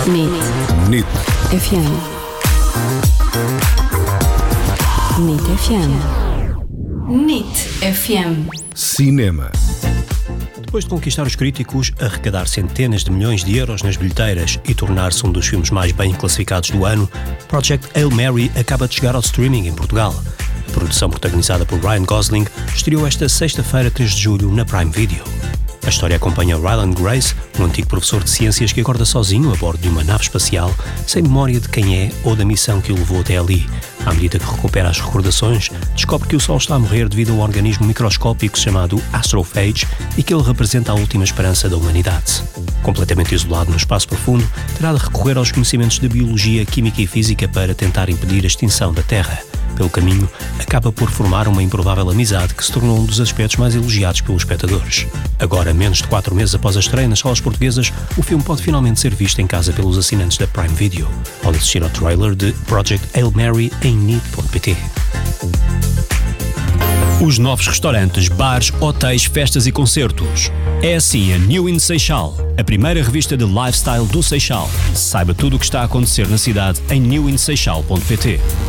NIT FM. NIT FM. NIT FM. Cinema. Depois de conquistar os críticos, arrecadar centenas de milhões de euros nas bilheteiras e tornar-se um dos filmes mais bem classificados do ano, Project Hail Mary acaba de chegar ao streaming em Portugal. A produção, protagonizada por Ryan Gosling, estreou esta sexta-feira, 3 de julho, na Prime Video. A história acompanha Ryland Grace, um antigo professor de ciências que acorda sozinho a bordo de uma nave espacial, sem memória de quem é ou da missão que o levou até ali. À medida que recupera as recordações, descobre que o Sol está a morrer devido a um organismo microscópico chamado Astrophage e que ele representa a última esperança da humanidade. Completamente isolado no espaço profundo, terá de recorrer aos conhecimentos de biologia, química e física para tentar impedir a extinção da Terra. Pelo caminho, acaba por formar uma improvável amizade que se tornou um dos aspectos mais elogiados pelos espectadores. Agora, menos de 4 meses após a estreia nas salas portuguesas, o filme pode finalmente ser visto em casa pelos assinantes da Prime Video. Pode assistir ao trailer de Project Hail Mary em NIT.pt. Os novos restaurantes, bares, hotéis, festas e concertos. É assim a New in Seixal, a primeira revista de lifestyle do Seixal. Saiba tudo o que está a acontecer na cidade em newinseixal.pt.